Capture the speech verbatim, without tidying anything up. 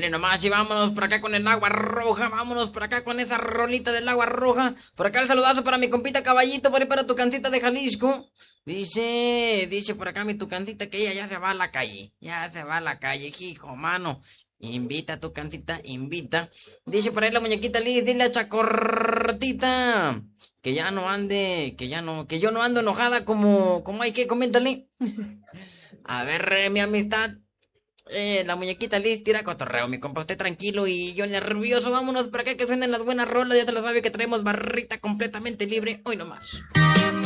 Miren nomás, y vámonos por acá con el agua roja, vámonos por acá con esa rolita del agua roja. Por acá el saludazo para mi compita Caballito, por ahí para tu cancita de Jalisco. Dice, dice por acá mi tucancita que ella ya se va a la calle, ya se va a la calle, hijo, mano. Invita a tu cancita, invita. Dice por ahí la muñequita Liz, dile a Chacortita que ya no ande, que ya no, que yo no ando enojada como, como hay que, coméntale. A ver, eh, mi amistad. Eh, la muñequita Liz tira cotorreo, mi compa, usted tranquilo y yo nervioso. Vámonos para acá que suenen las buenas rolas. Ya te lo sabe que traemos barrita completamente libre. Hoy nomás.